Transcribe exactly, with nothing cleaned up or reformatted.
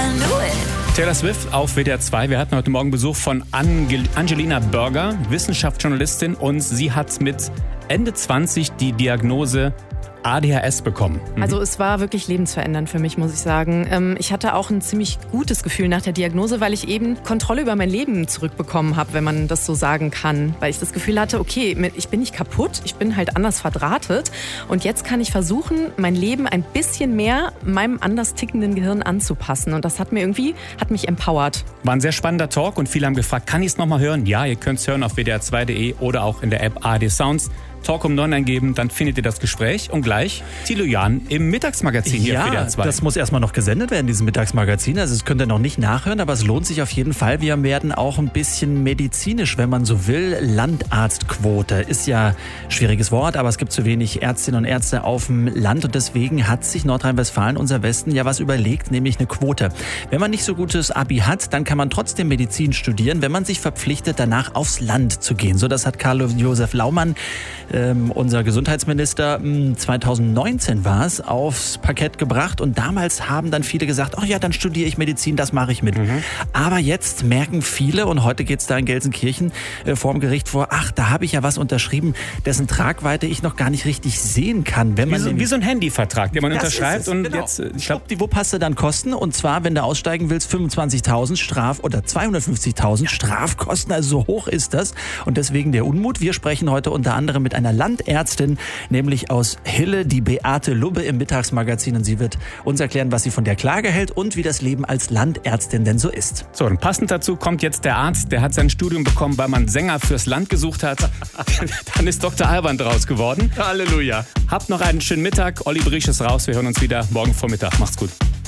can do it. Taylor Swift auf W D R zwei. Wir hatten heute Morgen Besuch von Angel- Angelina Burger, Wissenschaftsjournalistin, und sie hat mit Ende zwanzig die Diagnose A D H S bekommen. Mhm. Also es war wirklich lebensverändernd für mich, muss ich sagen. Ich hatte auch ein ziemlich gutes Gefühl nach der Diagnose, weil ich eben Kontrolle über mein Leben zurückbekommen habe, wenn man das so sagen kann. Weil ich das Gefühl hatte, okay, ich bin nicht kaputt, ich bin halt anders verdrahtet. Und jetzt kann ich versuchen, mein Leben ein bisschen mehr meinem anders tickenden Gehirn anzupassen. Und das hat mir irgendwie, hat mich empowert. War ein sehr spannender Talk und viele haben gefragt, kann ich es nochmal hören? Ja, ihr könnt es hören auf w d r zwei punkt d e oder auch in der App A R D Sounds. Talk um neun eingeben, dann findet ihr das Gespräch. Und gleich Thilo Jahn im Mittagsmagazin hier auf W D R zwei. Ja, das muss erstmal noch gesendet werden, dieses Mittagsmagazin. Also das könnt ihr noch nicht nachhören, aber es lohnt sich auf jeden Fall. Wir werden auch ein bisschen medizinisch, wenn man so will. Landarztquote ist ja ein schwieriges Wort, aber es gibt zu wenig Ärztinnen und Ärzte auf dem Land. Und deswegen hat sich Nordrhein-Westfalen, unser Westen, ja was überlegt, nämlich eine Quote. Wenn man nicht so gutes Abi hat, dann kann man trotzdem Medizin studieren, wenn man sich verpflichtet, danach aufs Land zu gehen. So, das hat Karl-Josef Laumann, Ähm, unser Gesundheitsminister, zweitausendneunzehn war es, aufs Parkett gebracht. Und damals haben dann viele gesagt, ach ja, dann studiere ich Medizin, das mache ich mit. Mhm. Aber jetzt merken viele, und heute geht es da in Gelsenkirchen äh, vor dem Gericht vor, ach, da habe ich ja was unterschrieben, dessen Tragweite ich noch gar nicht richtig sehen kann. Wenn man wie, so, wie so ein Handyvertrag, den man das unterschreibt. Und genau. jetzt, ich glaub, die, wo passt du dann Kosten? Und zwar, wenn du aussteigen willst, fünfundzwanzigtausend Straf- oder zweihundertfünfzigtausend Strafkosten. Also so hoch ist das. Und deswegen der Unmut. Wir sprechen heute unter anderem mit einer Landärztin, nämlich aus Hille, die Beate Lubbe im Mittagsmagazin. Und sie wird uns erklären, was sie von der Klage hält und wie das Leben als Landärztin denn so ist. So, und passend dazu kommt jetzt der Arzt, der hat sein Studium bekommen, weil man Sänger fürs Land gesucht hat. Dann ist Doktor Alban draus geworden. Halleluja. Habt noch einen schönen Mittag. Olli Briesch ist raus. Wir hören uns wieder morgen Vormittag. Macht's gut.